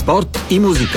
спорт и музика.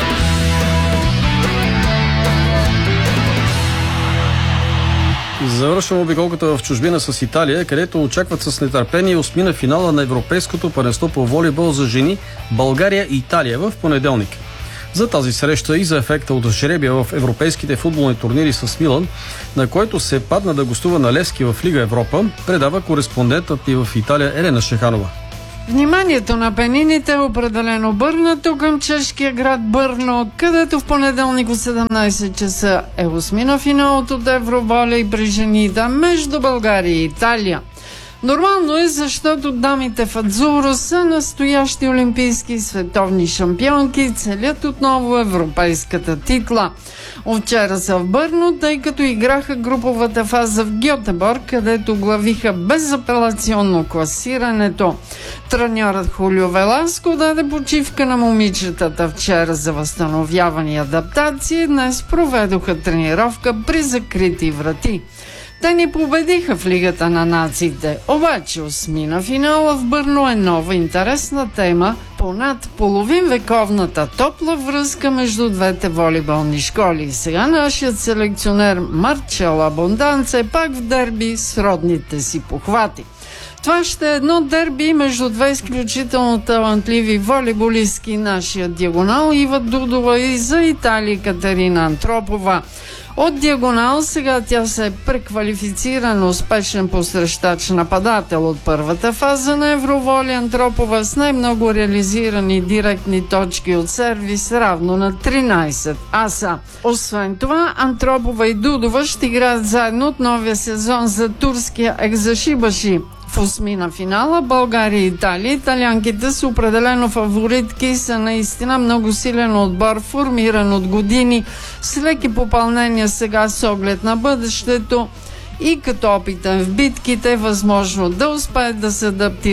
Завършваме обиколката в чужбина с Италия, където очакват с нетърпение осмина финала на Европейското първенство по волейбол за жени България и Италия в понеделник. За тази среща и за ефекта от жребия в европейските футболни турнири с Милан, на който се падна да гостува на Левски в Лига Европа, предава кореспондентът ни в Италия Елена Шеханова. Вниманието на пенините е определено обърнато към чешкия град Брно, където в понеделник от 17 часа е осмина финалът от Евроволей при жените между България и Италия. Нормално е, защото дамите в Адзуро са настоящи олимпийски и световни шампионки и целят отново европейската титла. От вчера са в Брно, тъй като играха груповата фаза в Гьотеборг, където главиха безапелационно класирането. Треньорът Хулио Веласко даде почивка на момичетата вчера за възстановяване и адаптация. Днес проведоха тренировка при закрити врати. Те ни победиха в Лигата на нациите, обаче осмина финала в Брно е нова интересна тема по над половин вековната топла връзка между двете волейболни школи. Сега нашият селекционер Марчело Абонданце е пак в дерби с родните си похвати. Това ще е едно дерби между две изключително талантливи волейболистки, нашия диагонал Ива Дудова и за Италия Катерина Антропова. От диагонал сега тя се преквалифицира на успешен посрещач нападател от първата фаза на Евроволей Антропова с най-много реализирани директни точки от сервис равно на 13 аса. Освен това, Антропова и Дудова ще играят заедно от новия сезон за турския Екзашибаши. В осмина финала България и Италия. Италианките са определено фаворитки и са наистина много силен отбор, формиран от години, с леки попълнения сега с оглед на бъдещето и като опитен в битките е възможно да успеят да се адаптират